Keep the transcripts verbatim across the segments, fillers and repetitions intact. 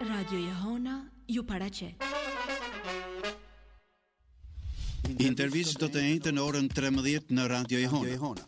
Radio Jehona ju paraqet. Intervistë do të njëjtë në orën tremëdhjetë në Radio Jehona.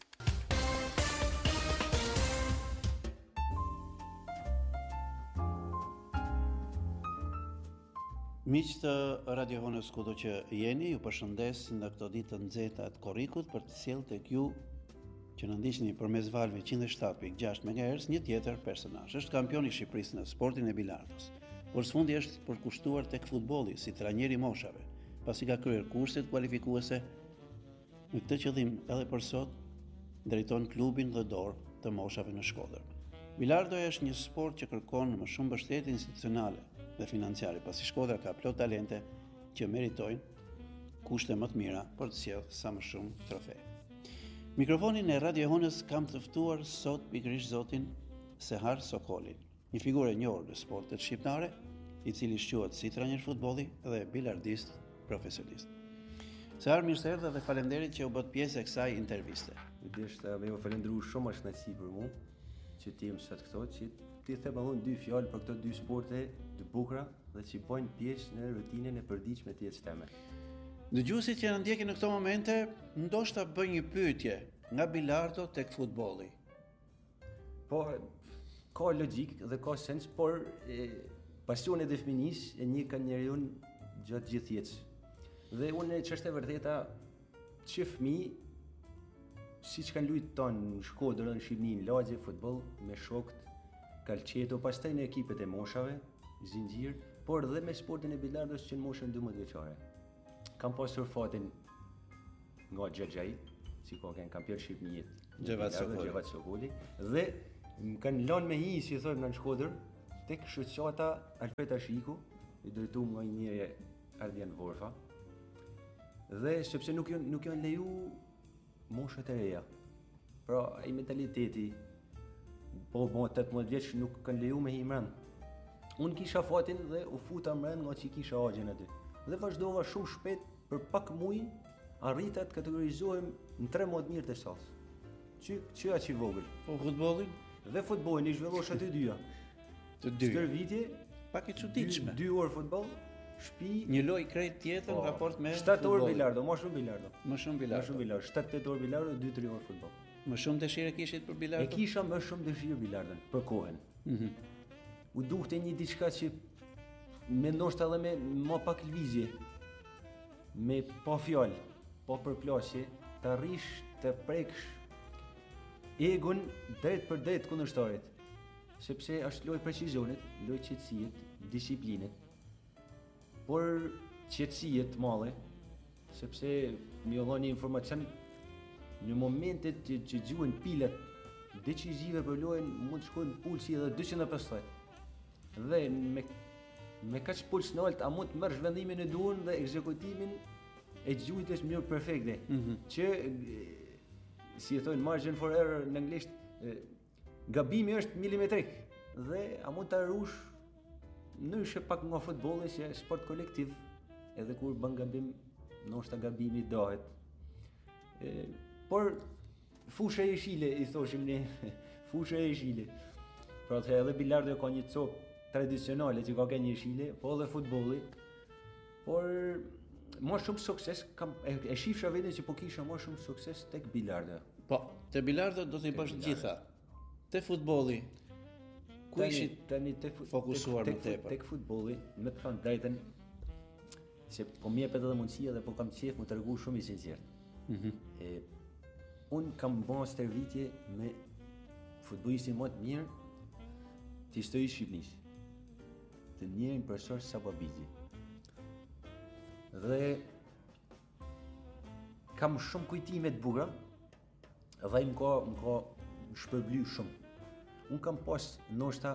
Miq të Radio Jehonës kudo që jeni, ju përshëndes në këto ditë të nxehta të korrikut për të sjellë tek ju që në ndiqni përmes valve njëntëdhjetë e shtatë pikë gjashtë megahertz një tjetër personazh. Është kampion i Shqipërisë në sportin e bilardës. Por sfundi është përkushtuar tek futbolli si trajner i moshave, pasi ka kryer kurset kualifikuese. Me këtë qëllim edhe për sot drejton klubin dhe dorë të moshave në Shkodër. Bilardo është një sport që kërkon më shumë mbështetje institucionale dhe financiare, pasi Shkodra ka plot talente që meritojnë kushte më të mira për të sjellë sa më shumë trofe. Mikrofonin e Radio Jehonës kam të ftuar sot pikërisht zotin Sehar Sokolin, një figurë e njohur në sportet shqiptare, i cili shquhet si trajner futbolli dhe bilardist profesionist. Sehar, mirë se erdhe dhe faleminderit që u bët pjesë e kësaj interviste. Është më ju falendëruar shumë është kënaqësi për mua që ti më sot këto që ti them edhe dy fjalë për këto dy sporte të bukura dhe që bojnë pjesë në rutinën e përditshme të jetës time. Dëgjuesit që na ndjekin në këto momente, ndoshta bëjnë një pyetje nga bilardo tek futbolli. Po, ka logjik dhe ka sens, por e, pasioni dhe fëminis e një ka njeriu gjatë gjithë jetës. Dhe unë që është e vërteta që fëmijë siç kanë luajtur tonë në Shkodër, në Shqipëri, në lagje, futboll me shokët, kalçeto, pastaj në ekipet e moshave, zinxhir, por dhe me sportin e bilardos që në moshën dymbëdhjetë vjeçare. Kam pasur fatin nga Xhaxhai, si ka qenë kampion shqiptar Xhevat Sokoli. Xhevat Sokoli dhe më kanë lënë me hi, si thonë në Shkodër, tek shoqata Alfeta Shiku, i drejtuar nga një njeri Ardian Vorfa. Dhe sepse nuk janë nuk janë leju moshat e reja. Pra ai mentaliteti po mo tetëmbëdhjetë vjeç nuk kanë leju me hi mbrëm. Unë kisha fatin dhe u futa mbrëm nga që kisha agjen aty. Dhe vazhdova shumë shpejt, për pak muj arrita të kategorizohem në tre më të mirë të sas. Që që aq i vogël. Po futbollin dhe futbollin i zhvillosh aty dyja. Të dy. Stërvitje Pak e çuditshme. dy orë futboll, shtëpi, Një lojë krejt tjetër në raport me shtatë orë bilardo, më shumë bilardo. Më shumë Më bilardo. shumë bilardo, shtatë tetë orë bilardo, dy tre orë futboll. Më shumë dëshirë kishit për E bilardo? kisha më shumë dëshirë bilardën për kohën. Mhm. U duhte një diçka që me ndoshta edhe me më pak lëvizje, me pa fjalë, pa përplasje, të arrish të preksh egon drejt për drejt kundërshtarit. Sepse është lojë precisionit, lojë qetësijet, disiplinit. Por qetësijet male, sepse më jolon një informacion në momentet që, që gjuhen pilat decisive për lojën mund të shkojnë pulsi edhe dyqind e pesëdhjetë. Dhe me me kaq puls në alt a mund të marrësh vendimin e duhur dhe ekzekutimin e gjujtës në mënyrë perfekte. Mhm. Që si e thonë margin for error në anglisht, e, gabimi është milimetrik dhe a mund ta rush ndryshe pak nga futbolli që është sport kolektiv, edhe kur bën gabim, ndoshta gabimi dohet. E, por fusha e jeshile i thoshim ne, fusha e jeshile. Pra të edhe bilardo ka një copë tradicionale që ka qenë jeshile, po edhe futbolli. Por më shumë sukses kam e, e shifsha vetë që po kisha më shumë sukses tek bilardo. Po, te bilardo do t'i bësh të gjitha. Te futbolli ku ishit tani tek fokusuar tek, më tepër? Tek futbolli, me të thënë drejtën, se po më jepet edhe mundësia dhe po kam qejf më tregu shumë i sinqert. Mhm. E un kam bën stërvitje me futbollistin më të mirë të historisë Shqipërisë, të njerin profesor Sababizi. Dhe kam shumë kujtime të bukura dhe më ka, më ka shpërbly shumë. Unë kam pas ndoshta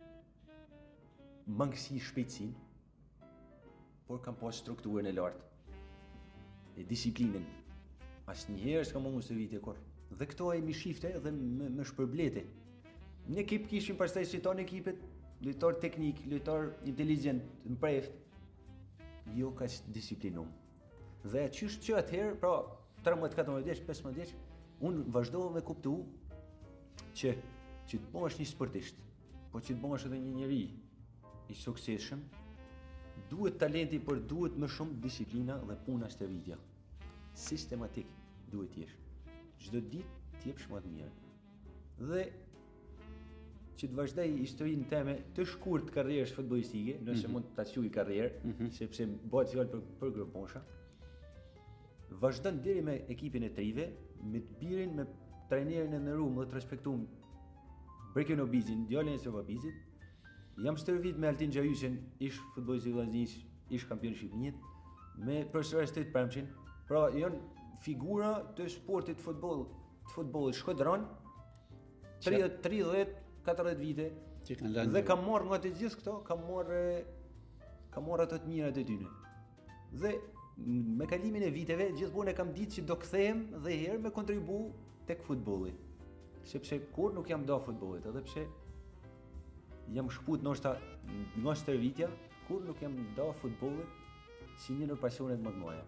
mangësi shpejtësinë, por kam pas strukturën e lartë, e disiplinën. Asnjëherë s'kam mungur se vite kur. Dhe këto ai më shifte dhe më, më shpërblete. Në ekip kishim pastaj si tonë ekipet, lojtar teknik, lojtar inteligjent, mpreft, jo kaq disiplinum. Dhe çysh që atëherë, pra tretëmbëdhjetë, katërmbëdhjetë vjeç, pesëmbëdhjetë vjeç, unë vazhdova me kuptu që që të bëhesh një sportist, po që të bëhesh edhe një njeri i suksesshëm, duhet talenti, por duhet më shumë disiplina dhe puna stërvitja. Sistematik duhet t'jesh. Çdo ditë t'jepsh më të mirë. Dhe që të vazhdoj historinë time të shkurt karrierës futbollistike, nëse mm-hmm. mund ta quaj karrierë, mm-hmm. sepse bëhet fjalë për, për gruponsha. Vazhdon deri me ekipin e trive, me të birin, me trajnerin e nderuar dhe të respektuar Brekin Obizin, djalin e Sovabizit. Jam stërvit me Altin Xhajysin, ish futbollist i Vllaznisë, ish kampion i Shqipërisë, me profesor Stet Premçin. Pra janë figura të sportit futboll, të futbollit shkodran, tridhjetë, tridhjetë, katërdhjetë vite. Që kanë lënë. Dhe kam marrë nga të gjithë këto, kam marrë kam marrë ato të mirat e tyre. Dhe me kalimin e viteve, gjithmonë e kam ditë që do kthehem dhe herë me kontribu tek futbolli. Sepse kur nuk jam do futbollit, edhe pse jam shkput ndoshta nga stërvitja, kur nuk jam do futbollit si një ndër pasionet më të mëdha.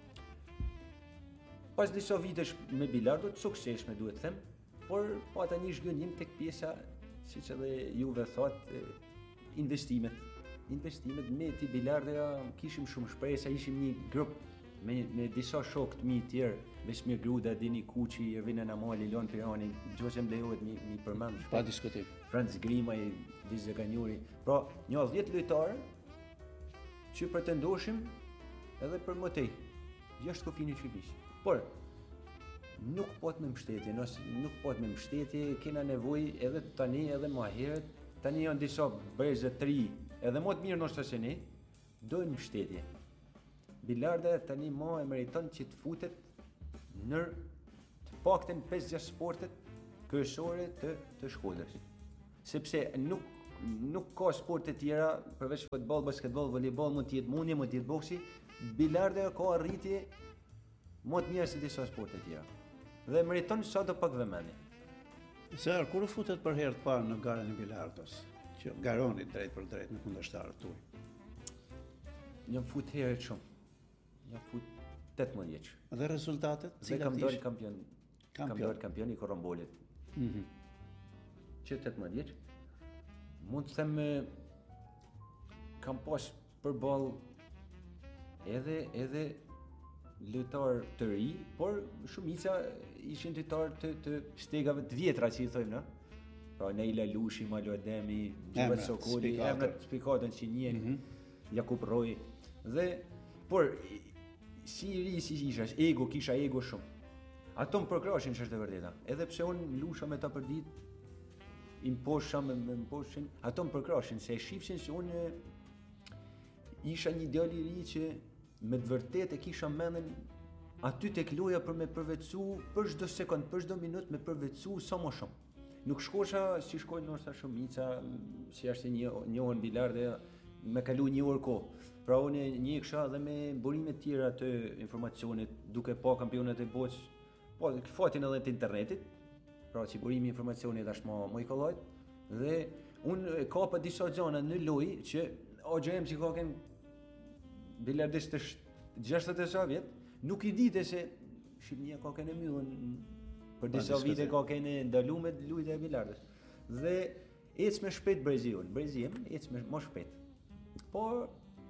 Pas disa vitesh me bilardo të suksesshme duhet të them, por pata një zhgënjim tek pjesa, siç edhe juve thot, investimet. Investimet me ti bilardja kishim shumë shpresa, ishim një grup me me disa shokë të mi të tjerë, Vesmir Gruda, Dini Kuçi, Ervin Namali, Lon Pirani, nëse më lejohet mi mi përmend. Pa diskutim. Franz Grimaj, Dizë Ganjuri. Pra, një dhjetë lojtarë që pretendoshim edhe për motej, jashtë kufinë e Shqipërisë. Por nuk po të me mbështetje, nëse nuk po të me mbështetje, kena nevojë edhe tani edhe më herët, tani janë disa breze të ri, edhe më të mirë ndoshta se ne, dojnë mbështetje. Bilarda tani më e meriton që të futet në të paktën pesë gjashtë sportet kryesore të të Shkodrës. Sepse nuk nuk ka sporte tjera përveç futboll, basketboll, volejboll, mund të jetë mundje, mund të jetë boksi, bilarda ka arritje më të mirë se disa sporte tjera. Dhe meriton sa do pak vëmendje. Ser, kur u futet për herë të parë në garën e bilardos, që garoni drejt për drejt në kundërshtarët tuaj? Jam fut herët shumë. Jam fut tetëmbëdhjetë vjeç. Dhe rezultatet? Dhe kam dalë kampion. Kam Kampion. dalë kampion i korrombolit. Mhm. Që tetëmbëdhjetë vjeç. Mund të them kam pas përballë edhe edhe lojtar të ri, por shumica ishin lojtar të të stegave të vjetra, si i thojmë, no? Pra Neila Lushi, Malo Ademi, Gjivat Sokoli, emrat spikatën që njehen, mm-hmm. Jakub Roj. Dhe por si i ri si isha, ego, kisha ego shumë. Ato më përkrashin që është e vërteta. Edhe pse unë lusha me ta për ditë, i mposha me më mposhin, ato më përkrashin se e shifshin se unë isha një djalë i ri që me të vërtetë e kisha mendjen aty tek loja për me përvetësu për çdo sekond, për çdo minutë me përvetësu sa më shumë. Nuk shkosha si shkojnë ndoshta shumica, si është një njohën bilarde, me kalu një orë kohë. Pra unë njehsha edhe me burime të tjera të informacionit, duke pa kampionat e botës, po fatin edhe të internetit. Pra që burimi i informacionit është më më i kollajt, dhe unë kapa disa gjëra në lojë që o gjem që ka kënë bilardist të gjashtëdhjetë e sa vjet, nuk i dite se Shqipënia ka kënë mbyllën për disa vite ka kënë ndaluar me lujtë e bilardës. Dhe ec me shpejt Breziun, Brezim ec me më shpejt. Por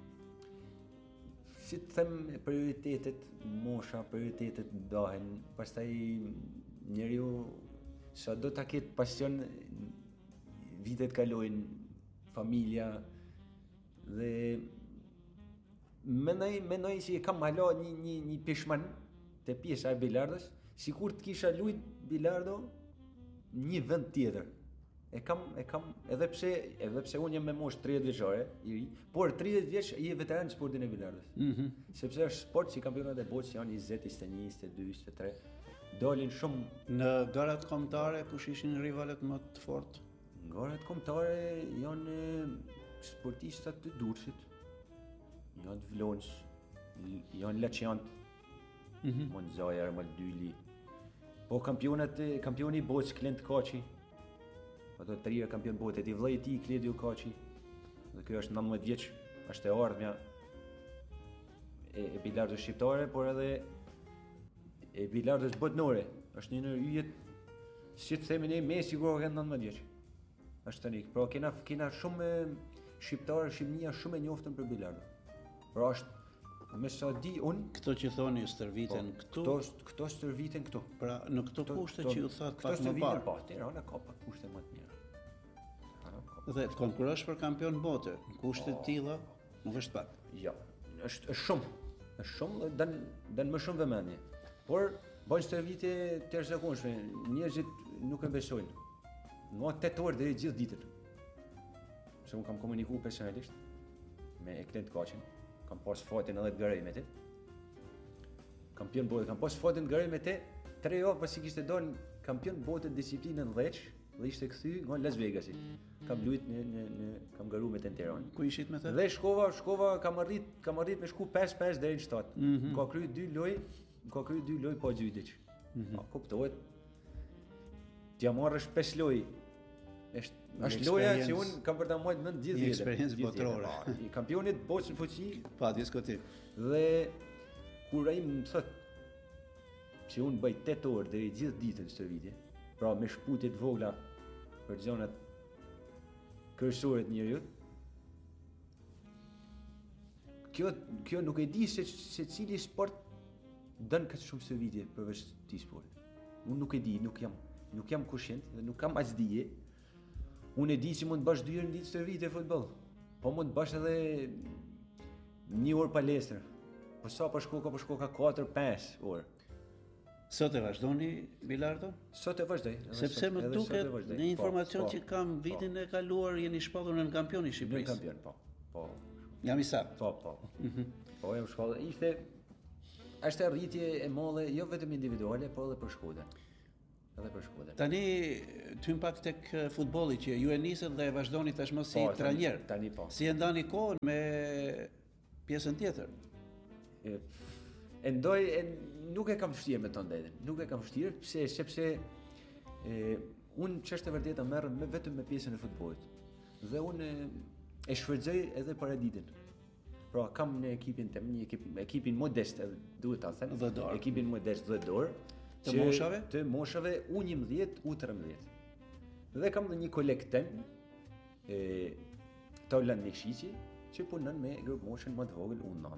si të them prioritetet, mosha, prioritetet ndahen, pastaj njeriu sa do ta ketë pasion, vitet kalojnë, familja, dhe mendoj mendoj se kam hala një një një peshman te pjesa e bilardës, sikur të kisha luajt bilardo një vend tjetër. E kam e kam edhe pse edhe pse unë jam me moshë tridhjetë vjeçare, i ri, por tridhjetë vjeç je veteran në sportin e bilardës. Mhm. Sepse është sport si kampionat e botës janë njëzet, njëzet e një, njëzet e dy, njëzet e tre. Dalin shumë në garat kombëtare kush ishin rivalet më të fortë? Në garat kombëtare janë sportistat të Durrësit, janë të Vlonës, janë Laçiant, mhm, Monzaja, Armaldyli. Po kampionat kampioni i botës Klent Kaçi. Ato të trija kampion bote, ti vllai i tij Kledio Kaçi. Dhe kjo është nëntëmbëdhjetë vjeç, është e ardhmja e, e bilardës shqiptare, por edhe e bilardës botënore. Është një në yjet, si të themi ne, Messi kur ka nëntëmbëdhjetë vjeç. Është tani, pra kena kena shumë shqiptarë Shqipënia shumë e njoftën për bilardo. Pra është me sa di unë, Këto që thoni stërviten këtu, këto këto stërviten këtu. pra në këto kushte që ju thatë këto pak më stërviten parë. po, Tirana ka pak kushte më të mira. Tirana ka. Dhe të konkurrosh për kampion bote, në kushte të tilla, nuk është pak. Jo, është është shumë. Është shumë dhe dan dan më shumë vëmendje. Por bën stërvitje të jashtëzakonshme, njerëzit nuk e besojnë. Nga tetë orë deri gjithë ditën. Se unë kam komunikuar personalisht me Eklent Kaçin, kam pas fatin edhe të garej me te. Kampion bote, kam pas fatin të garej me te, tre javë pasi kishte dalë kampion bote disiplinën dheq dhe ishte kthy nga Las Vegasi. Kam luajt në në në kam garuar me te në Tiranë. Ku ishit me të? Dhe shkova, shkova kam arrit, kam arrit me shku pesë pesë deri në shtatë. Mm -hmm. Ka kryer dy lojë, ka kryer dy lojë pa gjydiç. Mm -hmm. Kuptohet. T'ja marrësh pesë lojë. Është është loja që unë kam për ta marrë mend gjithë Një jetën. eksperiencë gjithë botërore. jetën, po, i Kampionit botës në fuqi Pa diskutim. dhe kur ai më thot që unë bëj tetë orë deri gjithë ditën stërvitje, pra me shputje të vogla për zonat kryesore të njeriut. Kjo kjo nuk e di se se cili sport dën kaq shumë stërvitje përveç këtij sporti. Unë nuk e di, nuk jam nuk jam kushent dhe nuk kam as dije. Unë e di që mund të bash dy herë në ditë stërvitje futboll. Po mund të bash edhe një orë palestër. Po sa po shko ka po shko ka katër pesë orë. Sot e vazhdoni bilardo? Sot e vazhdoj. edhe Sepse sot- më edhe duket sot e vazhdoj. në informacion Po, që po, kam vitin e kaluar jeni shpallur në kampion i Në Shqipërisë. kampion, po. Po. Jam i saktë. Po, po. Po jam shkollë. Ishte është arritje e madhe jo vetëm individuale, por edhe për Shkodrën. Edhe për Shkodrën. Tani tym pak tek eh, futbolli që ju e nisët dhe e vazhdoni tashmë si Po, tani- trajner. tani po. Si e ndani kohën me pjesën tjetër? E, e ndoj e, nuk e kam vështirë me të ndajtën. Nuk e kam vështirë pse sepse e unë ç'është e vërtetë merrem me vetëm me pjesën e futbollit. Dhe unë e, e shfrytëzoj edhe paraditën. Pra kam në ekipin tim një ekip ekipin modest, edhe duhet ta them, Dhe dorë. ekipin modest dhe dorë Të që- moshave? Të moshave U njëmbëdhjetë, U tridhjetë. Dhe kam dhe një koleg tim e Taulan Mekshisi që punon me grup moshën më të vogël U nëntë.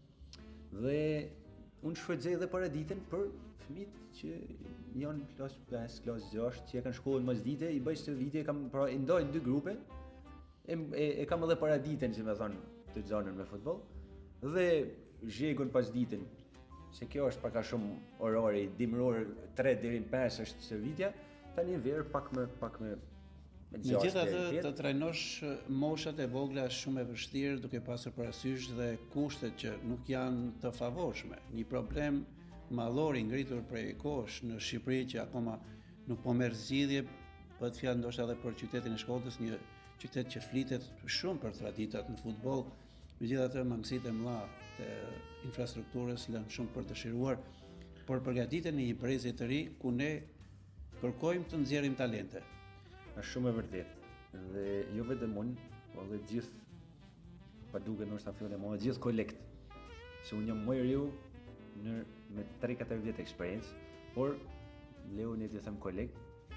Dhe unë shfrytëzoj edhe paraditën për fëmijët që janë klas pesë, klas gjashtë, që e kanë shkollën mesdite, i bëj stërvitje, kam pra i ndoj në dy grupe. E, e, e kam edhe paraditën, si me thonë, të zonën me futboll. Dhe zhegun pas ditën, se kjo është pak a shumë orari, dimëror tre deri në pesë është stërvitja, tani verë pak më pak më me gjashtë Megjithatë deri në të tetë. trajnosh eh, moshat e vogla është shumë e vështirë duke pasur parasysh dhe kushtet që nuk janë të favorshme. Një problem madhor i ngritur prej kohësh në Shqipëri që akoma nuk po merr zgjidhje, bëhet fjalë ndoshta edhe për qytetin e Shkodrës, një qytet që flitet shumë për traditat në futboll, megjithatë mangësitë e mëdha të infrastrukturës lënë shumë për të dëshiruar, por përgatiten në një brezë të ri ku ne kërkojmë të nxjerrim talente. Është shumë e vërtetë. Dhe jo vetëm unë, po edhe gjithë pa duke ndoshta fjalë më gjithë kolekt. Se unë jam më i riu në me tre katër vjet eksperiencë, por Leonit i them koleg.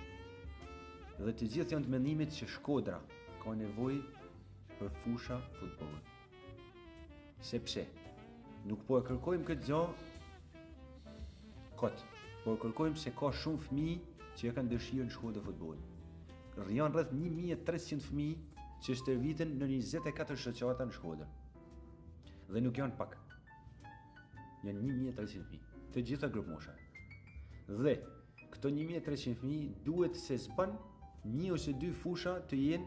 Dhe të gjithë janë të mendimit që Shkodra ka nevojë për fusha futbolli. Sepse nuk po e kërkojmë këtë gjë kot, por kërkojmë se ka shumë fëmijë që e kanë dëshirë në shkollë të futbollit. Rrian rreth një mijë e trecëqind fëmijë që stërviten në njëzet e katër shoqata në Shkodër. Dhe nuk janë pak. Janë një mijë e trecëqind fëmijë, të gjitha grup mosha. Dhe këto një mijë e trecëqind fëmijë duhet se s'ban një ose dy fusha të jenë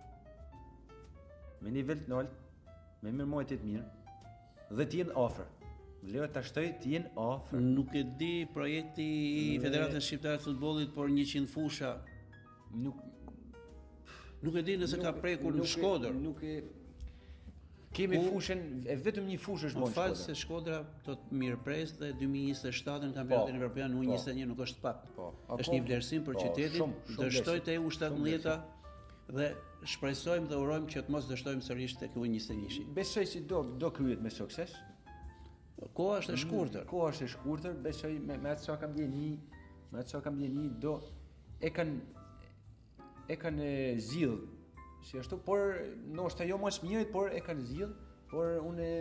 me nivel të lartë, me mirëmarrje të mirë dhe të jenë afër. Leo ta shtoj të jenë afër. Nuk e di projekti i Federatës Shqiptare të Futbollit por njëqind fusha. Nuk Nuk e di nëse ka nuk- prekur në nuk e- Shkodër. Nuk e kemi Ku- fushën, e vetëm një fushë është Më bën falë Shkodra. se Shkodra do të mirëpres dhe dy mijë e njëzet e shtatë në kampionatin Po, evropian U po. njëzet e një nuk është pak. Po, Është akoma- një vlerësim për po, qytetin. shumë, shumë Dështoj vlerësim, te U shumë shtatëmbëdhjetë dhe shpresojmë dhe urojmë që të mos dështojmë sërish tek U njëzet e një. Besoj se do do kryhet me sukses. Koha është e shkurtër. Koha është e shkurtër, besoj me me atë sa kam ndjeni, me atë sa kam ndjeni do e kanë e kanë zgjidh si ashtu, por ndoshta jo më së por e kanë zgjidh, por unë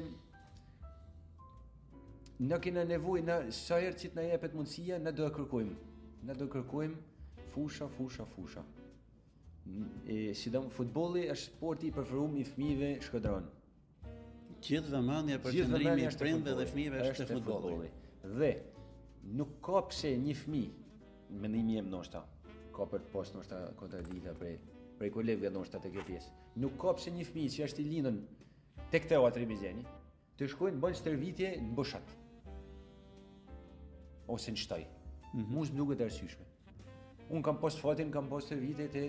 na kena nevojë, na sa herë që të na jepet mundësia, na do e kërkojmë. Na do kërkojmë fusha, fusha, fusha. E sidomos futbolli është sporti i preferuar i fëmijëve shkodran. Gjithë vëmendja për qëndrimi i prindve dhe fëmijëve është te futbolli. Dhe nuk ka pse një fëmijë, mendimi im ndoshta, ka për të pas ndoshta kontradikta prej prej kolegëve ndoshta te kjo pjesë. Nuk ka pse një fëmijë që është i lindur tek teatri Bizeni, të shkojnë bën stërvitje në Boshat. Ose në Shtoj. Mm-hmm. Mu s'm duket e arsyeshme. Unë kam pas fatin, kam pas stërvitje te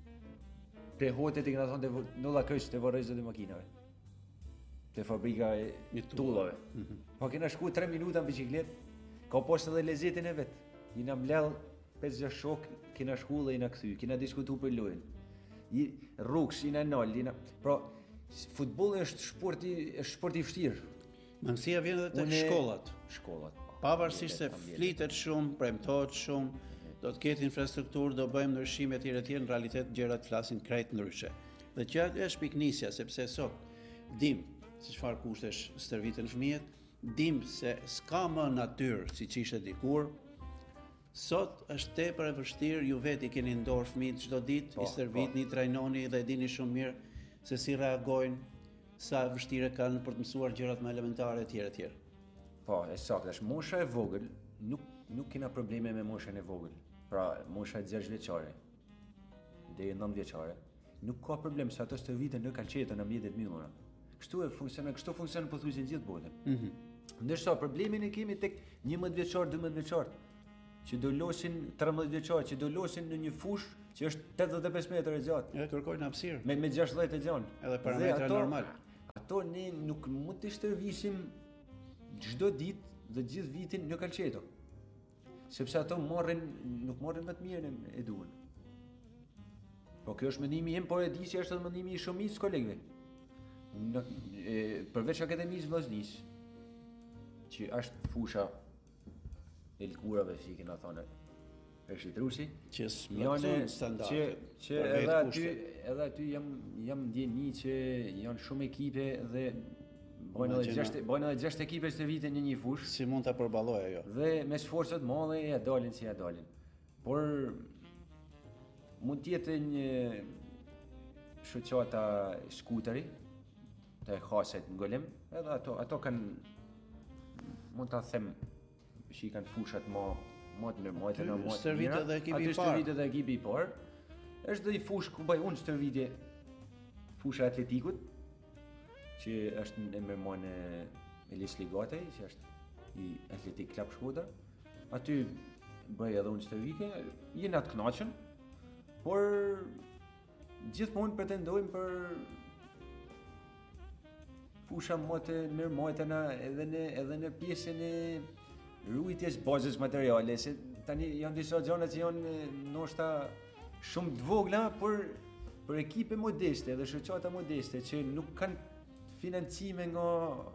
te hotet e kena thonë te nulla kryq te varrezat e makinave. Te fabrika e tullave. Mm-hmm. Po kena shku tre minuta në biciklet, ka pas edhe lezetin e vet. Jina mbledh pesë gjashtë shok, kena shku dhe jina kthy, kena diskutu për lojën. Rrugs, jina nal, jina... Pra, futbolli është sporti, është sporti i vështirë. Mangësia vjen edhe tek shkollat. Shkollat. Pavarësisht se flitet shumë, premtohet shumë, do të ketë infrastrukturë, do bëjmë ndryshime etj etj, në realitet gjërat flasin krejt ndryshe. Dhe që është piknisja, sepse sot dim se çfarë kushtesh stërviten fëmijët, dim se s'ka më natyrë siç ishte dikur. Sot është tepër e vështirë, ju vetë i keni në dorë fëmijët çdo ditë, i stërvitni, i trajnoni dhe e dini shumë mirë se si reagojnë, sa vështirë kanë për të mësuar gjërat më elementare etj etj. Po, e saktë, është mosha e vogël, nuk nuk kena probleme me moshën e vogël. Pra, mosha e gjashtë vjeçare deri në nëntë vjeçare, nuk ka problem se ato stërviten në kalqeta në mjetet mbyllura. Kështu e funksionon, kështu funksionon pothuajse në gjithë botën. Mhm. Ndërsa problemin e kemi tek njëmbëdhjetë vjeçar, dymbëdhjetë vjeçar, që do losin tridhjetë vjeçar, që do losin në një fushë që është tetëdhjetë e pesë metër e gjatë. Ja kërkojnë hapësirë. Me me gjashtëdhjetë e gjatë. Edhe parametra normal. Ato ne nuk mund të stërvisim çdo ditë dhe gjithë vitin në kalqeto. Sepse ato marrin, nuk marrin më të mirën e duan. Po kjo është mendimi im, por e di se është edhe mendimi i shumicës kolegëve. Në, e, përveç akademisë vllaznisë, që është fusha e lkurave, si kena thonë Reshitrusi, që s'mjafton standarde. Që, që edhe aty, edhe aty jam jam ndjeni që janë shumë ekipe dhe bojnë edhe gjashtë bojnë edhe gjashtë ekipe çdo vit në një fushë. Si mund ta përballoj ajo? Dhe me sforca të mëdha ja dalin si ja dalin. Por mund të jetë një shoqata skuteri të haset në Golem, edhe ato ato kanë mund ta them që kanë fushat më më të mirë, më më të mira. Edhe ekipi i parë. Aty stërvitet edhe ekipi i parë. Është dhe i fushë ku bëj unë stërvitje fusha e atletikut, që është në emërmon e Elis Ligatej, që është i Atletik Klap Shkodër. Aty bëj edhe unë stërvitje, jena të kënaqur, por gjithmonë pretendojmë për fusha më të mirëmojtëna edhe në edhe në pjesën e rujtjes bazës materiale, se tani janë disa gjëra që janë ndoshta shumë të vogla, por për ekipe modeste dhe shoqata modeste që nuk kanë financime nga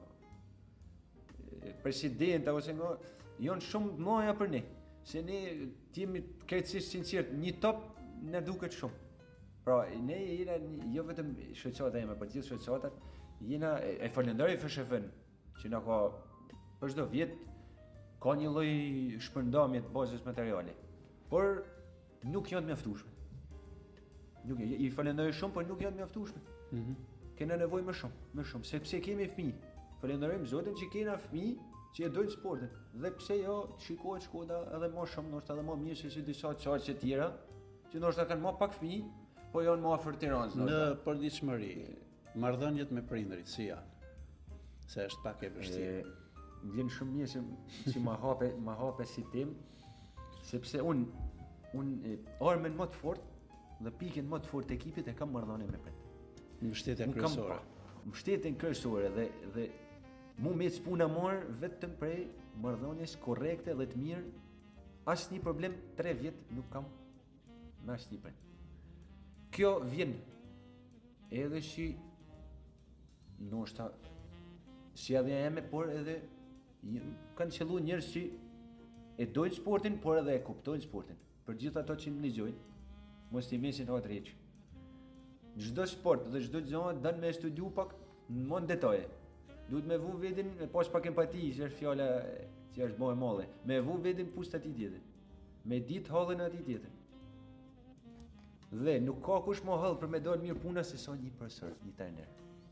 presidenta ose nga janë shumë të mëdha për ne. Se ne jemi krejtësisht sinqert, një top na duket shumë. Pra, ne jena jo vetëm shoqata ime, por gjithë shoqatat, jena e falenderoj F S F-n që na ka për çdo vit ka një lloj shpërndamje të bazës materiale, por nuk janë të mjaftueshme. Nuk i falenderoj shumë, por nuk janë të mjaftueshme. Mhm. Kena nevojë më shumë, më shumë, sepse kemi fëmijë. Falenderojmë Zotin që kena fëmijë që e dojnë sportin. Dhe pse jo shikohet Shkoda edhe më shumë, ndoshta edhe më mirë se si disa çarqe të tjera, që ndoshta kanë më pak fëmijë, po janë më afër Tiranës. Në përditshmëri, marrëdhëniet me prindërit si janë? Se është pak e vështirë. Më vjen shumë mirë që si ma hape, ma hape si tim, sepse unë un, armën më të fortë dhe pikën më të fortë të ekipit e kam marrëdhënie me prind. Mbështetja kryesore. Mbështetjen kryesore dhe dhe mu me puna marr vetëm prej marrëdhënies korrekte dhe të mirë. Asnjë problem tre vjet nuk kam me asnjë prind. Kjo vjen edhe si ndoshta si edhe jeme, por edhe kanë qellu njerëz që e dojnë sportin, por edhe e kuptojnë sportin. Për gjithë ato që më dëgjojnë, mos i mesin atë rreç. çdo sport dhe çdo gjë don me studiu pak në mon detaje. Duhet me vu vetin, me pas pak empati, që është fjala që është bëhe molle. Me vu vetin pusht atij tjetër. Me ditë hallën e atij tjetër. Dhe nuk ka kush më hall për me dalë mirë puna se sa një profesor, një trajner.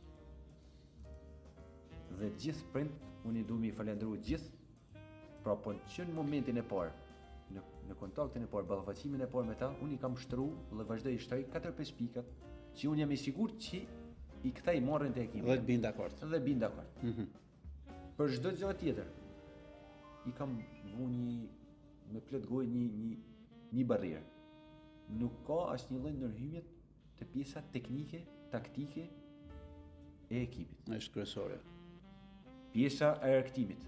Dhe gjithë prind, unë i du mi falendru gjithë, pra po që në momentin e parë, në, në kontaktin e parë, ballafaqësimin e parë me ta, unë i kam shtru dhe vazhdoj i shtroj katër pesë pikat, që unë jam i sigurt që i kthej marrën te ekipi. Dhe të bin dakord. Dhe bin dakord. Mhm. Për çdo gjë tjetër, i kam vu një me plot gojë një një një barrierë. Nuk ka asnjë lloj ndërhyjje te pjesa teknike, taktike e ekipit. Është kryesore. Pjesa e argëtimit.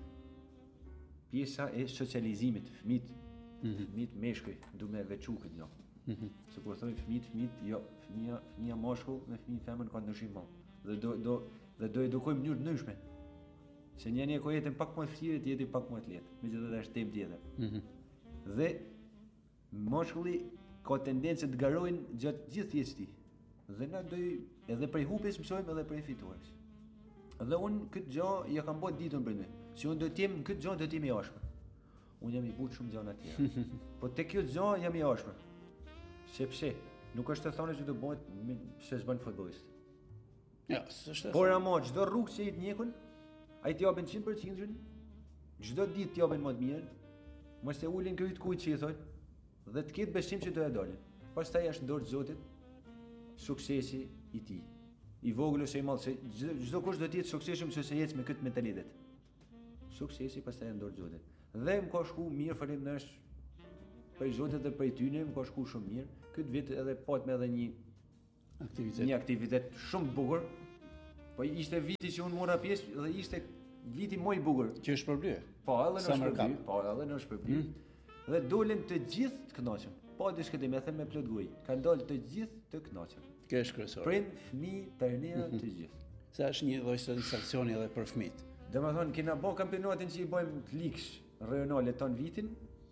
Pjesa e socializimit, fëmit, Mhm. fëmit meshkuj, du me veçu këtë gjë. Mhm. Se kur thoi fëmit, fëmit, jo, fëmia, fëmia mashkull me fëmijë femër ka ndryshim më. Dhe do do dhe do edukojmë në mënyrë të ndryshme. Se njëri e ka jetën pak më të vështirë, tjetri pak më të lehtë. Megjithatë është temë tjetër. Mhm. Dhe mashkulli ka tendencë të garojnë gjatë gjithë jetës tij. Dhe na do edhe prej humbjes mësojmë edhe prej fitues. Dhe unë këtë gjë ja kam bërë ditën për ne. Si unë do të jem këtë gjë do të jem i ashpër. Unë jam i butë shumë gjëra të tjera. Po tek kjo gjë jam i ashpër. Sepse nuk është të thonë që do bëhet se s'bën futbollist. Ja, s'është. Por ama çdo rrugë që i të njekun, ai t'i japin njëqind për qind, çdo ditë t'i japin më të mirën, mos e ulin këyt kujt që i thonë, dhe të ketë besim që do ja dalin. Pastaj është dorë Zotit suksesi i tij. I vogël ose i madh, se çdo kush do të jetë suksesshëm nëse ecë me këtë mentalitet. Suksesi pastaj në dorë Zotit. Dhe më ka shku mirë falëndesh prej Zotit dhe prej tyne, më ka shku shumë mirë. Këtë vit edhe patëm edhe një aktivitet. Një aktivitet shumë të bukur. Po ishte viti që unë mora pjesë dhe ishte viti më i bukur. Që është përblyer. Po, edhe në Summer shpërbly, Cup. po, edhe në shpërbly. Dhe dolën të gjithë të kënaqur. Po diskutim me them me plot gojë. Kanë dalë të gjithë të kënaqur. Kjo është kryesore. Prind, fëmijë, trajnerë, të gjithë. Sa është një lloj satisfaksioni edhe për fëmijët. Domethënë kena bën kampionatin që i bëjmë të ligës rajonale ton vitin.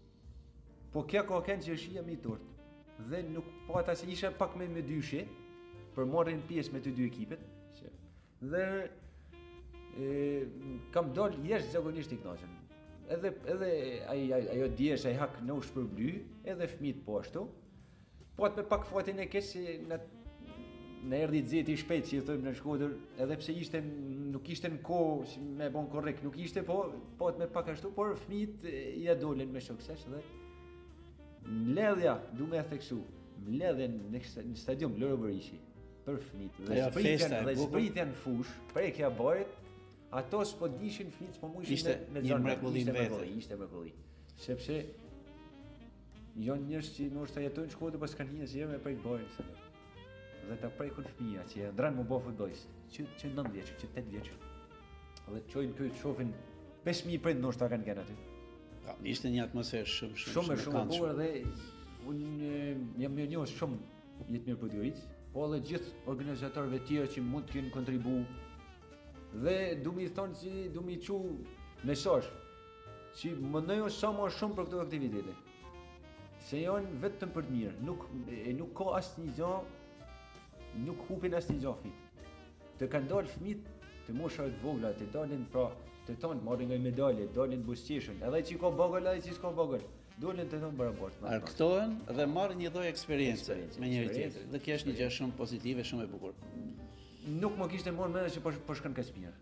Po kjo ka kënd që është jam i tort. Dhe nuk pata se isha pak me me dyshje për marrin pjesë me të dy ekipet. Dhe e, kam dal jashtëzakonisht i kënaqur. Edhe edhe ai ai ajo diesh ai hak në shpërbly, edhe fëmijët po ashtu. Po atë me pak fatin e keq se në në erdhi xheti shpejt si i thojmë në Shkodër, edhe pse ishte nuk ishte në kohë si me bon korrekt, nuk ishte po po atë me pak ashtu, por fëmijët ja dolën me sukses dhe mbledhja, du me theksu, mbledhjen në, në stadium Loro Berishi për fëmijët dhe Ajo zbritjen festa e dhe bukur. zbritjen në fush, prekja e barit, ato s'po dishin fëmijët, s'po mundishin Ishte me, me një zonë, mrekulli ishte në vete. mrekulli, ishte mrekulli. Sepse janë njerëz që ndoshta jetojnë në Shkodër pas kanë një asnjëherë me prek barin se. Dhe ta prekun fëmija që e ndran më bë futbollist, që që nëntë vjeç, që tetë vjeç. Dhe çojnë këtu shohin pesë mijë prind ndoshta kanë kanë aty. Ka, ishte një atmosferë shumë shumë Shumë shumë e këndshme. bukur dhe unë jam mirë njohës shumë jetë mirë Podgoricë, po edhe gjithë organizatorëve tjerë që mund të kenë kontribu. Dhe du mi thonë që du mi çu mesazh që mëndojo sa më shumë për këto aktivitete. Se janë vetëm për të mirë, nuk e nuk ka asnjë gjë, nuk hupin asnjë gjë fëmijët. Të kanë dalë fëmijët të moshave të vogla, të dalin pra të tonë marrin nga medalje, dalin buzëqeshën, edhe ai që ka vogël, ai që s'ka vogël, dolin të tonë barabart. Arktohen dhe marrin një lloj eksperiencë Eksperiencë, me njëri eksperiencë, tjetrin. Dhe kjo është një gjë shumë pozitive, shumë e bukur. Nuk më kishte marrë mendje që po po shkon kaq mirë.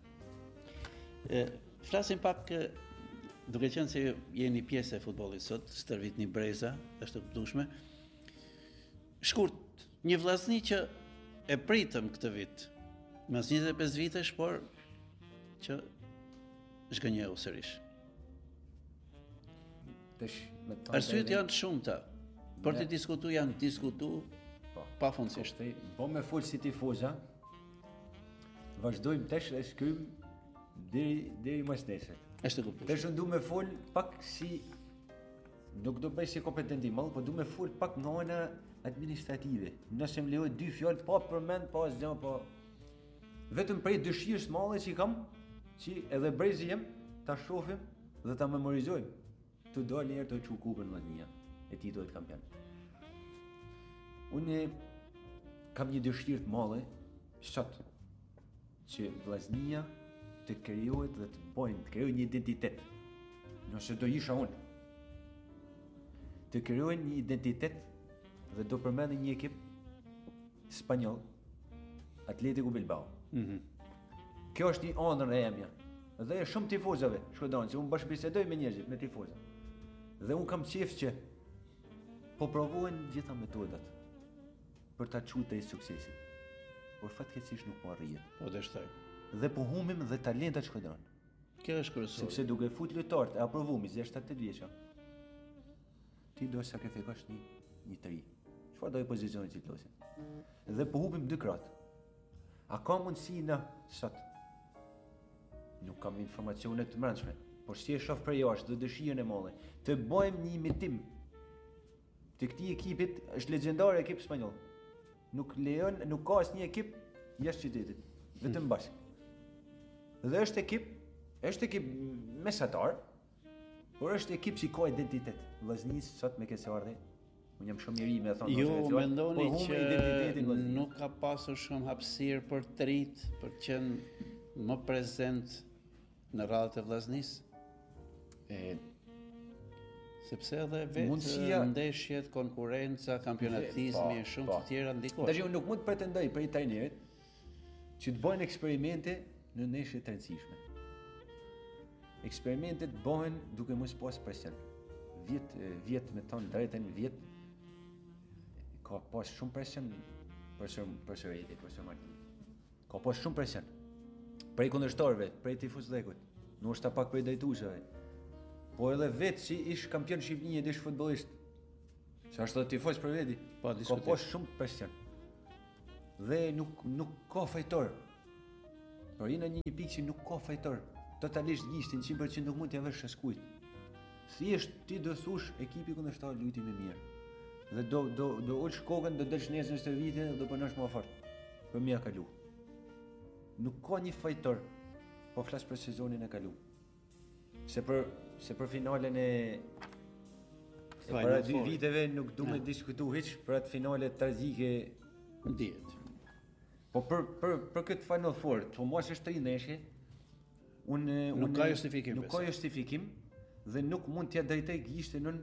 E, flasim pak e, duke qenë se jeni pjesë e futbollit sot, stërvitni breza, është e kuptueshme. Shkurt, një vllazni që e pritëm këtë vit, mas njëzet e pesë vitesh, por që zgënjeu sërish. Tash me të thënë Arsyet drejtën, janë të shumta, por të Ne- diskutu janë diskutu po, pafundësisht. Kuptoj, po me fol si tifoza. Vazhdojmë tash dhe shkrym deri deri mas nesër. Është e kuptueshme. Tash unë du me fol pak si nuk do bëj si kompetent i madh, po du me fol pak nga ana administrative. Nëse më lejoj dy fjalë pa përmend, pa asgjë, po vetëm prej dëshirës së madhe që kam, që edhe brezi jem ta shohim dhe ta memorizojmë. Të dalë një herë të çu kupën më të mia e titullit kampion. Unë kam një dëshirë të madhe, sot që vllaznia të krijohet dhe të bojnë, të krijojnë një identitet. Nëse do isha unë, të krijojnë një identitet dhe do përmendin një ekip spanjoll, Atletico Bilbao. Mhm. Kjo është një ëndër e emja. Dhe e shumë tifozave, shkodan, se unë bashkëbisedoj me njerëzit, me tifoza. Dhe unë kam qejf që po provojnë gjitha metodat për ta çuar te suksesit. Por fatkeqësisht nuk po arrihet. Po dështoj. Dhe po humbim dhe talentat shkodan. Kjo është kryesore. Sepse duke fut lojtarët e aprovumi shtatëdhjetë vjeçë, ti do sakrifikosh një një të ri. Çfarë do i pozicioni që të losin? Dhe po humbim dy kratë. A ka mundësi na sot? Nuk kam informacione të brendshme, por si e shoh për jashtë dhe dëshirën e madhe të bëjmë një imitim të këtij ekipit, është legjendar ekip spanjoll. Nuk lejon, nuk ka asnjë ekip jashtë qytetit, vetëm bashkë. Dhe është ekip, është ekip mesatar, por është ekip që ka identitet. Vllaznisë sot me kësaj ardhe, unë jam shumë i ri me thonë. Ju mendoni që nuk ka pasur shumë hapësirë për të rit, për të qenë më prezent në radhët e vllaznisë? E sepse edhe vetë Mundësia- ndeshjet, konkurenca, kampionatizmi e Po, shumë po. të tjera ndikojnë. Tash unë nuk mund të pretendoj për i trajnerit që të bëjnë eksperimente në ndeshje të rëndësishme. Eksperimentet bëhen duke mos pas presion. Vjet vjet me ton drejtën vjet ka pas shumë presion për së për së rejti, për së martin. Ka pas shumë presion. Prej kundërshtarëve, prej tifozëve, ndoshta pak prej drejtuesve. Po edhe vetë si ish kampion Shqipënie dhe ish futbollist. Sa është tifoz për veti. Pa Ka diskutim. pas shumë presion. Dhe nuk nuk ka fajtor. Por në një pikë që nuk ka fajtor. Totalisht gishtin njëqind përqind nuk mund t'ja vësh askujt. Thjesht ti do thush ekipi kundërshtar luajti më mirë. Dhe do do do ulsh kokën, do delsh nesër në vite dhe do punosh më fort. Për mia kalu. Nuk ka një fajtor. Po flas për sezonin e kalu. Se për se për finalen e e Final para dy Four. viteve nuk du me Ja. diskutu hiç për atë finale tragjike. Ndihet. Po për për për këtë Final Four, po mos është tri ndeshje. Unë Nuk unë- ka justifikim, Nuk ka besoj. justifikim dhe nuk mund t'ja drejtoj gishtin nën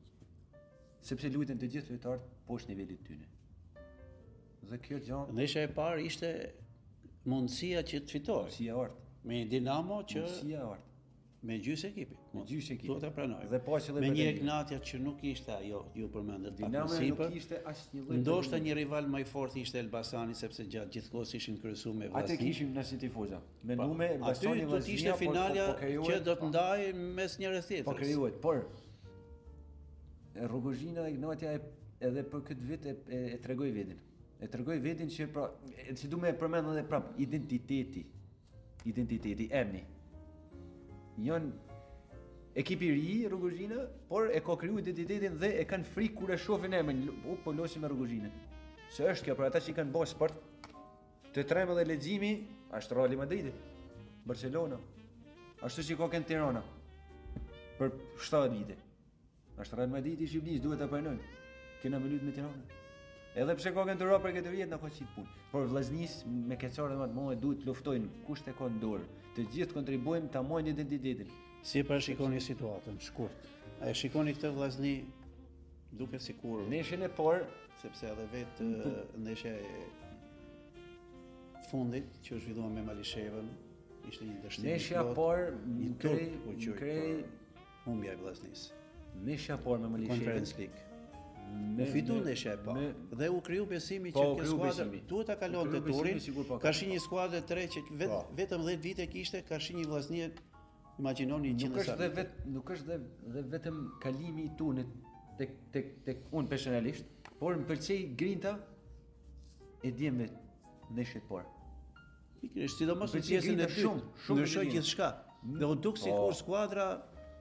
sepse luajten të gjithë lojtarët poshtë nivelit tyne. Dhe kjo gjë Ndeshja e parë ishte mundësia që të fitoj si e art. me Dinamo që Si e art. me gjysë ekipi. Me gjysë ekipi. Do ta pranoj. Dhe paqë edhe me një pretendime. Ignatja që nuk ishte ajo ju përmendet pak më Dinamo sipër. nuk ishte asnjë lloj. Ndoshta një rival më i fortë ishte Elbasani sepse gjatë gjithkohës ishin kryesuar me Atë vllazni. kishim në si tifoza. Me Pa, nume aty Elbasani do të Vllaznia, ishte por- finalja po- po krijohet- që do të ndajë mes njërës tjetrës. Po krijohet, por e Rogozhina dhe Ignatja e, edhe për këtë vit e, e, e tregoi vetin. E tregoi vetin që pra, e, si du me përmend edhe prap identiteti. Identiteti, emni. Jon ekipi i ri Rogozhina, por e ka kriju identitetin dhe e kanë frikë kur e shohin emrin. U po losim me Rogozhinën. Se është kjo për ata që kanë bërë sport të tremë dhe leximi, është Real Madridi, Barcelona. Ashtu si ka kënë Tirana për shtatë vite. Është Real Madridi i Shqipërisë, duhet ta pranojmë. Kena me lutë me Tiranën. Edhe pse ka kënë të për këtë vjet na ka qit punë. Por vllaznisë me keqare më të mëdha duhet të luftojnë kush e ka në dorë. Të gjithë kontribuojmë ta marrë identitetin. Si e parashikoni situatën shkurt? A e shikoni këtë vllazni duke sikur Neshën e parë sepse edhe vetë ë, ndeshja e fundit që u zhvillua me Malishevën ishte një dështim. i Neshja plot, parë një më turp krej, u më quaj krej, për humbja e vllaznisë. neshja parë me Malishevën. Conference League. Me U fitu me- ndeshja e parë me- dhe u kriju besimi Po, që u kjo kriju skuadër besimi. duhet ta U kalonte kriju besimi, turin. sigur po Ka ka. shi një skuadër të re që vet, Po. vetëm dhjetë vite kishte, ka shi një vllaznie, imagjinoni Nuk qindë është sa dhe vite. vet, nuk është dhe, dhe vetëm kalimi i tunit tek tek tek unë personalisht, por më pëlqej grinta e djem me neshjet parë. Pikërisht, sidomos Më në pëlqej pjesën e grinta dytë, shumë, shumë ndryshoi e mirë. gjithçka. Dhe u duk Po. sikur skuadra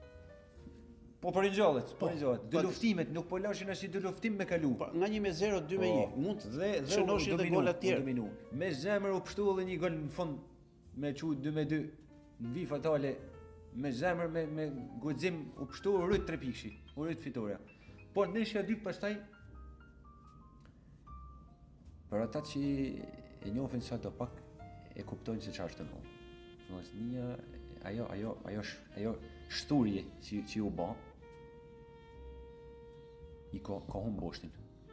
Po për ringjallet, po Po, ringjallet. Dy po- luftimet nuk po lashin as dy luftim me kalu. pa, nga një me zero, dy me një, mund të dhe dhe shënoshin u edhe dominu, gola u të tjerë. dominu. Me zemër u pështu edhe një gol në fund me çu dy me dy në vi fatale. Me zemër me me guxim u pështu u rrit tre pikëshi, u rrit fitoria. Po neshja dy pastaj për ata që e njohin sa do pak e kuptojnë se çfarë është ndonjë. Vllaznia, ajo ajo ajo ajo shturje që që u bë i ka ka humb boshtin.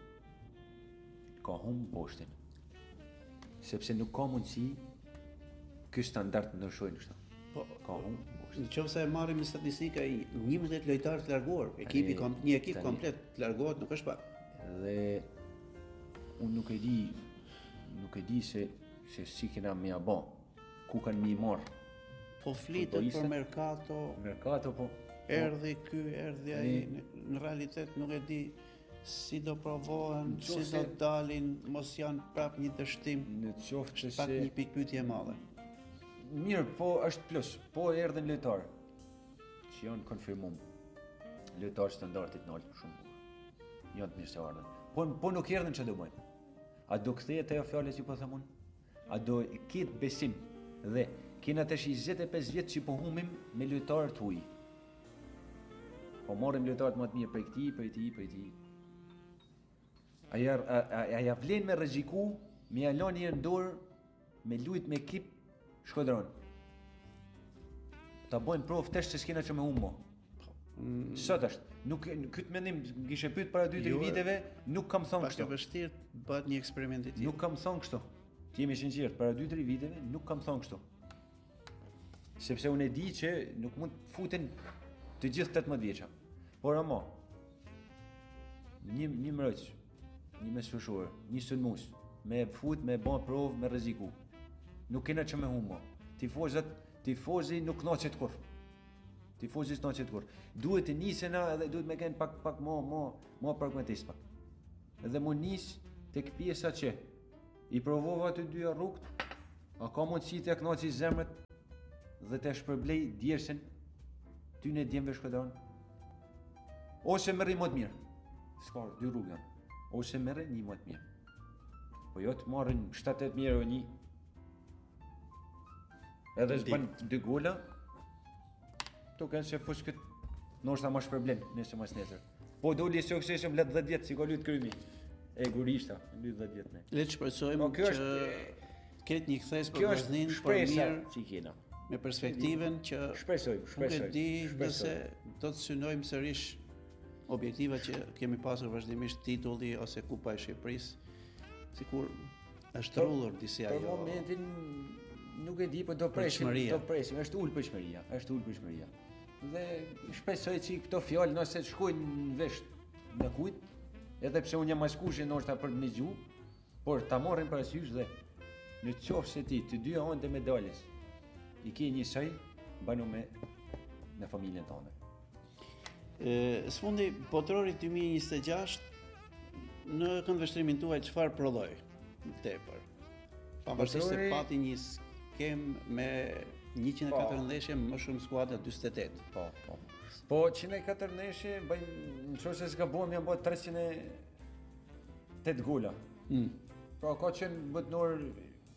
Ka humb boshtin. Sepse nuk ka mundësi ky standard të ndryshojnë kështu. Po, Ka humb boshtin. nëse e marrim në statistika i njëmbëdhjetë lojtarë të larguar, ekipi kom, një ekip tani- komplet të largohet nuk është pak. Dhe unë nuk e di nuk e di se se si kena me aba, ku kanë mi marrë. Po flitet Futbollistët? për merkato, Merkato po erdhi ky, erdhi ai, Ai- në, në realitet nuk e di si do provohen, Në si qoftë do se- dalin, mos janë prap një dështim, në qoftë pak se një pikë pyetje e madhe. mirë, po është plus, po erdhën lojtarë që janë konfirmum. Lojtarë standardit në altë shumë bukur. Janë të mirë se ardhen. Po po nuk erdhën çfarë do bëjnë? A do kthehet ajo fjalë që po them unë? A do ketë besim dhe kena tash njëzet e pesë vjet që po humim me lojtarë të huaj. Po marrim lojtarët më të mirë prej këtij, prej këtij, prej këtij. Aja aja vlen me rreziku, me ja lënë një dorë me lujt me ekip Shkodran. Ta bojnë provë tash se s'kena që me humo. Sot është. Nuk këtë mendim kishe pyet para dy tre Jo, viteve, nuk kam thonë Pak e kështu. vështirë të bëhet një eksperiment i tillë. Nuk kam thonë kështu. Të jemi sinqert, para dy tre viteve nuk kam thonë kështu. Sepse unë e di që nuk mund të futen të gjithë tetëmbëdhjetë vjeça. Por ama një një mbrojtës, një mesfushor, një sulmues, me fut, me bën provë, me rreziku. Nuk kena që me humo. Tifozat, tifozi nuk kënaqet kur. Tifozi s'kënaqet kur. Duhet të nisena edhe duhet me kenë pak pak më më më pragmatist pak. Edhe më nis tek pjesa që i provova të dyja rrugët, a ka mundësi të kënaqësi zemrët dhe të shpërblej djersën ty në djemve Shkodran? Ose merri më të mirë. S'ka dy rrugë janë. Ose merri një më të mirë. Po jo të marrin shtatë e mirë o një. Edhe s'bën dy gola. To kanë se fush kët ndoshta më shpërblen nëse mas nesër. Po doli se okseshëm let dhjetë vjet si ka lut krymi. E gurishta, lut dhjetë vjet ne. Le të shpresojmë Po, kjo që është- ketë një kthes për Kjo është vazhdimin për shpresa mirë që kena. me perspektiven që Shpresojmë, nuk e shpresojmë. di shpresojmë. nëse do të synojmë sërish objektiva që kemi pasur vazhdimisht titulli ose Kupa e Shqipërisë, sikur është Për- rrullur disi Për ajo. momentin nuk e di, po do presim, Pritshmëria. do presim, është ul pritshmëria, është ul pritshmëria. Dhe shpresoj që këto fjalë nëse shkojnë në vesh në kujt, edhe pse unë jam maskushi ndoshta për të më zgju, por ta marrim parasysh dhe në qoftë se ti të dy anë të medaljes i ke njësoj, banu me në familjen tonë. E, Sfundi botrori dy mijë e njëzet e gjashtë në këndvështrimin tuaj çfarë prodhoi në tepër? Pavarësisht se Botrori- pati një skem me njëqind e katër ndeshje më shumë skuadra dyzet e tetë. Po, po. Po njëqind e katër ndeshje bëjnë, nëse se zgabojmë janë bërë treqind e tetë gola. Mm. Pra ka qenë botnor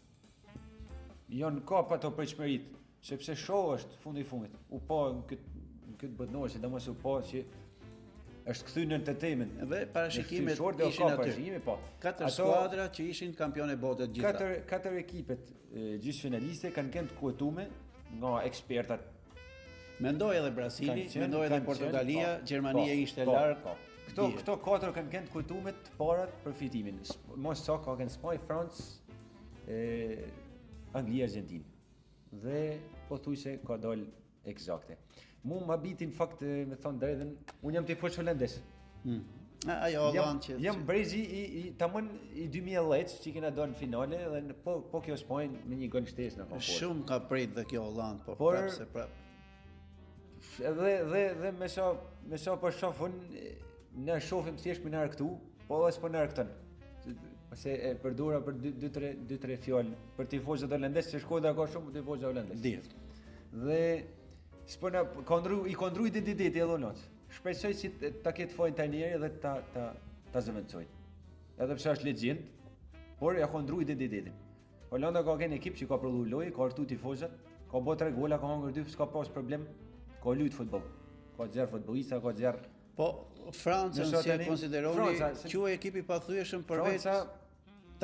janë kap ato pritshmërit, sepse show është fundi i fundit. U pa në këtë në këtë botnor, sidomos u pa që është kthyr në të temën. Dhe parashikimet ishin ishin aty. parashikime, po. Katër Ato skuadra që ishin kampionë e botës gjitha. Katër katër ekipet e, gjysmëfinaliste kanë qenë të kuetume nga ekspertat. Mendoj edhe Brazili, Kanë qenë- mendoj edhe kanë Portugalia, qenë, po, Gjermania po, ishte po, larg. po. Këto këto katër kanë qenë të kuetume të parat për fitimin. Sp- Mos sa ka qenë Spanja, Francë, e Anglia, Argentinë. Dhe pothuajse ka dal eksakte. Mu më habiti në fakt e, me thon drejtën, unë jam tifoz holandez. Mm. A- Ajo Jam, Holland që jam brezi i, i tamam i dy mijë e dhjetë që kena dalë në finale dhe në, po po kjo Spanjë me një gol shtesë në kompor. shumë ka prit dhe kjo Holland, por, Por- prap se prap. Dhe dhe dhe me sa me sa po shohun ne shohim thjesht me nar këtu, po as po nar këtën. Se e përdora për dy tre dy tre fjalë për tifozët holandez, se Shkodra ka shumë tifozë holandez. Di. Dhe s'pona ka ndru i ka ndru identiteti edhe Holland. Shpresoj si t- ta ketë fojnë tanieri dhe ta ta ta zëvendësoj. Edhe pse është legjend, por ja ka ndru identitetin. Holanda ka qenë ekip që ka prodhuar lojë, ka artu tifozët, ka bërë tre gola, ka hangër dy, s'ka pas problem, ka lut futboll. Ka xher futbollista, ka xher Po Francën Nëse si e tani- konsideroni Franca, se- quaj ekipi pathyeshëm përveç Franca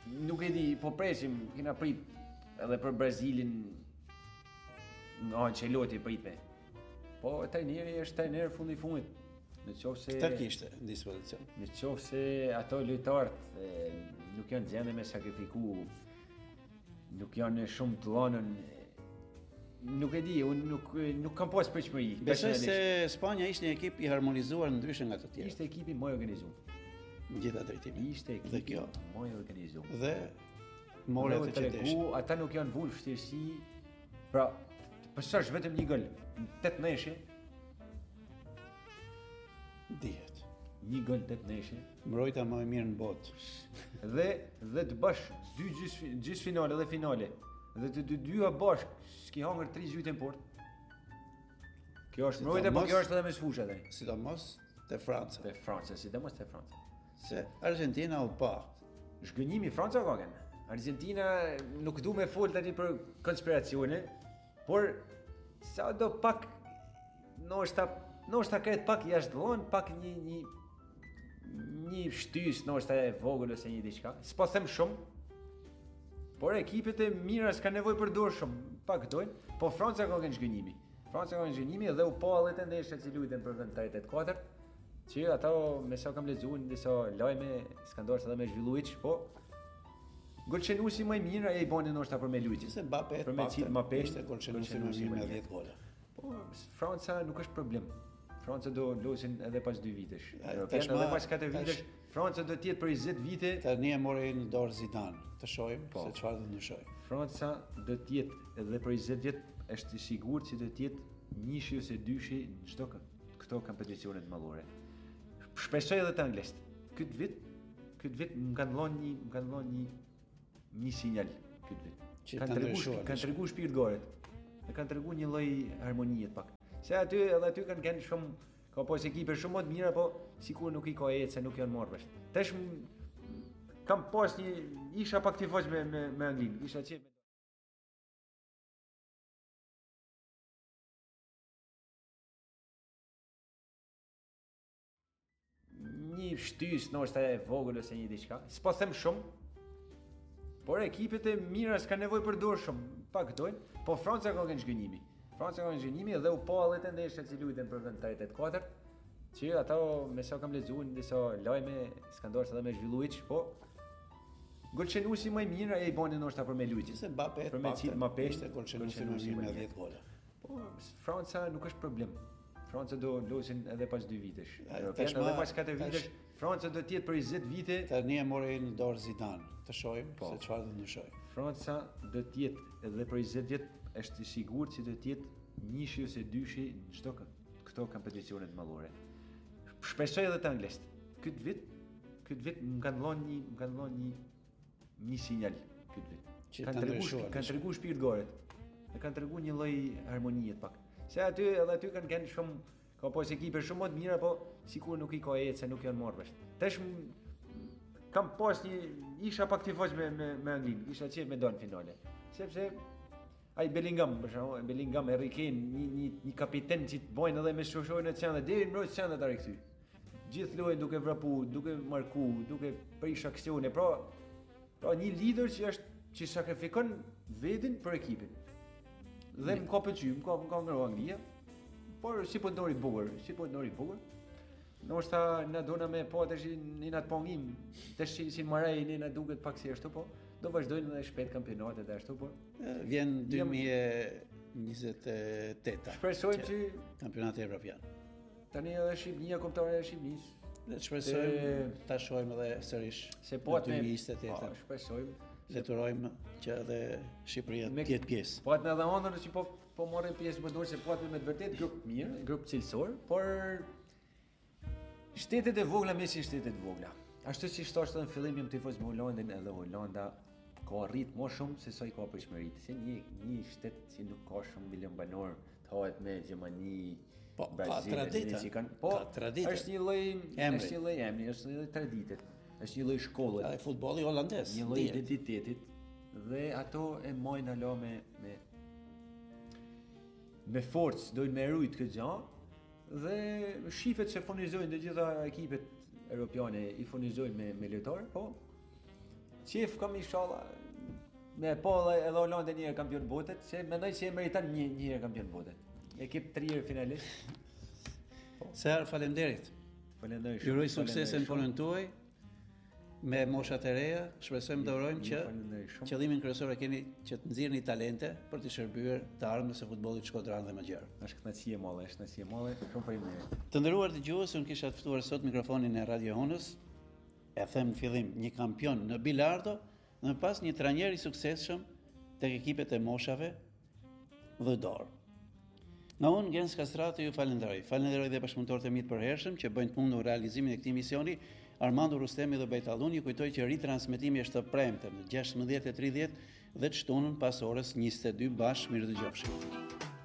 nuk e di, po presim, kena prit edhe për Brazilin nga Ancelotti pritme. Po trajneri është trajner fundi fundit. Në qoftë se Këtë kishte në dispozicion. Në qoftë se ato lojtarët e, nuk janë gjendje me sakrifiku, nuk janë shumë të lënën, nuk e di, unë nuk, nuk kam pas pritshmëri. Besoj se Spanja ishte një ekip i harmonizuar ndryshe nga të tjerë. Ishte ekipi më i organizuar. Në gjitha drejtimet. Ishte Dhe ekipi kjo. më i organizuar. Dhe more Më të tregu, qëteshin. ata nuk janë vulë vështirësi. Pra, pësash vetëm një gol, tetë neshe, Dihet. një gol tetë neshe, Mbrojtja më e mirë në botë. dhe dhe të bash dy gjys gjys finale dhe finale. Dhe të dy dyja bashk, s'ki hangër tri zyte në port. Kjo është mbrojtja, po Sidomos- kjo është edhe me sfusha tani. Sidomos te Franca. Te Franca, sidomos te Franca. Se Argentina u pa. Zhgënjimi Franca ka kënë. Argentina nuk du me fol tani për konspiracione, por sa do pak ndoshta ndoshta këtë pak jashtë dhon, pak një një një shtys ndoshta e vogël ose një diçka. S'po them shumë. Por ekipet e mira s'ka nevojë për dorë shumë, pak dojnë, po Franca ka kënë zhgënjimi. Franca ka kënë zhgënjimi dhe u pa edhe të ndeshja që luajtën për vend tretëdhjetë e katër. Që ato me sa kam lexuar në disa lajme, s'ka ndoshta edhe me zhvilluiç, po golçenuesi më i mirë ai bën ndoshta për me luajtë. Se Mbappé Për me qitë Mbappé, ishte golçenuesi më golçenuesi mirë më me mirë. dhjetë gola. Po Franca nuk është problem. Franca do luajnë edhe pas dy vitesh. Ja, Europian tashma- edhe pas katër tash- vitesh. Franca do të jetë për njëzet vite. Tani e mori në dorë Zidane. Të shohim Po. se çfarë do ndryshoj. Franca do të jetë edhe për njëzet vjet, është i sigurt që do të jetë njëshi ose dyshi në çdo kë- këto kompeticione të mëdhore. Shpresoj edhe të anglisht. Këtë vit, këtë vit më kanë dhënë një, më kanë dhënë një një sinjal këtë vit. Që Kanë ka treguar, ndryshuar kanë diçka. treguar shpirt goret. Dhe kanë treguar një lloj harmonie të pak. Se aty edhe aty kanë kanë shumë ka pas ekipe shumë më të mira, po sikur nuk i ka ecë, se nuk janë marrë vesh. Tash m- kam pas një isha pak tifoz me me, me Anglinë. Isha që një shtys ndoshta e vogël ose një diçka. S'po them shumë. Por ekipet e mira s'ka nevojë për dorë shumë, pak dojnë, po Franca ka kënë zhgënjimi. Franca ka kënë zhgënjimi dhe u pa edhe të ndeshja që luajtën për vend tretëdhjetë e katër. Që ato me sa kam lexuar në disa lajme, s'ka ndoshta edhe me zhvilluiç, po golçenuesi më i mirë ai bën ndoshta për me luajtë. Se Mbappé Për me qitë Mbappé, ishte golçenuesi më golçenuesi mirë më me mirë. dhjetë gola. Po Franca nuk është problem. Franca do luajnë edhe pas dy vitesh. Ja, Europian tashma- edhe pas katër tash- vitesh. Franca do të jetë për njëzet vite. Tani e mori në dorë Zidane. Të shohim Po. se çfarë do ndryshoj. Franca do të jetë edhe për njëzet vjet, është i sigurt që do të jetë njëshi ose dyshi në çdo kë- këto kompeticione të mëdhore. Shpresoj edhe të anglisht. Këtë vit, këtë vit më kanë dhënë një, më kanë dhënë një një sinjal këtë vit. Që Kanë ka treguar, ndryshuar kanë diçka. treguar shpirt goret. Dhe kanë treguar një lloj harmonie të pak. Se aty edhe aty kanë kanë shumë ka pas ekipe shumë më të mira, po sikur nuk i ka ecë, se nuk janë marrë vesh. Tash m- kam pas një isha pak tifoz me me, me Anglinë, isha qef me don finale. Sepse ai Bellingham, për shembull, Bellingham Harry Kane, një një një kapiten që të bojnë edhe me shoshojnë në qendër deri në mbrojtje qendër ta rikthy. Gjithë lojën duke vrapu, duke marku, duke prish aksione, pra pra një lider që është që sakrifikon veten për ekipin. Dhe më ka pëlqyer, më ka më ka ngrohur Anglia. Por si po të nori bukur, si po të nori bukur. Ndoshta na dona me po tash në atë pongim, tash si, si marrë ne na duket pak si ashtu, po do vazhdojnë edhe shpejt kampionatet e ashtu, po. E, Vjen Jam- dy mijë e njëzet e tetë. Shpresojmë që Kampionati Evropian. tani edhe Shqipënia kombëtare e Shqipënisë, Ne shpresojmë E- ta shohim edhe sërish se po në atë me dy mijë e njëzet e po, tetë. shpresojmë. Deturojmë që edhe Shqipëria Me- të jetë pjesë. Po atë me edhe ëndër që po po morën pjesë më dorë se po atë me të vërtet grup mirë, grup cilësor, por shtetet e vogla me si shtetet e vogla. Ashtu si thashë në fillim jam tifoz me Holandën, edhe Holanda ka arrit më shumë se sa i ka përshmërit. Se një një shtet që nuk ka shumë milion banor, të hahet me Gjermani, Po, ka Brazil, traditë, që kanë. Po, ka traditë. është një lloj Emri. është një lloj emri, është një lloj tradite. Është një lloj shkolle. Edhe futbolli holandez. Një lloj dihet. identitetit dhe ato e mojnë alo me me me forcë dojnë me rujt këtë gjë dhe shifet se furnizojnë të gjitha ekipet europiane i furnizojnë me me lojtarë, po qef kam inshallah me po edhe edhe Hollandë një herë kampion botet, se mendoj se e meriton një një herë kampion botet. Ekip tre herë finalist. Ser, faleminderit. Falenderoj Ju uroj sukses në punën tuaj me moshat e reja. Shpresojmë të urojmë që qëllimin kryesor e keni që të nxirrni talente për të shërbyer të ardhmës së futbollit shkodran dhe më gjerë. Është kënaqësi e madhe, është kënaqësi e madhe. Shumë faleminderit. Të nderuar dëgjues, unë kisha të ftuar sot mikrofonin e Radio Honës. E them në fillim, një kampion në bilardo dhe më pas një trajner i suksesshëm tek ekipet e moshave dhe dorë. Nga unë, Gens Kastrati, ju falenderoj. Falenderoj dhe bashkëpunëtorët e mi të përhershëm që bëjnë punë në realizimin e këtij misioni. Armando Rustemi dhe Bejtallun, ju kujtoj që ritransmetimi është të premte në gjashtëmbëdhjetë e tridhjetë dhe të shtunën pas orës njëzet e dy bashkë. Mirë dëgjofshim.